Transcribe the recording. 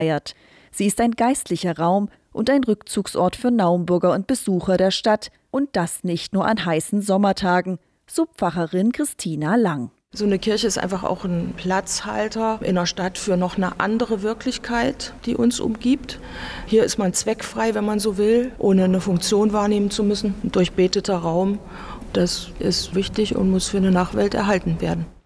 gefeiert. Sie ist ein geistlicher Raum und ein Rückzugsort für Naumburger und Besucher der Stadt. Und das nicht nur an heißen Sommertagen. So Pfarrerin Christina Lang. So eine Kirche ist einfach auch ein Platzhalter in der Stadt für noch eine andere Wirklichkeit, die uns umgibt. Hier ist man zweckfrei, wenn man so will, ohne eine Funktion wahrnehmen zu müssen. Ein durchbeteter Raum, das ist wichtig und muss für eine Nachwelt erhalten werden.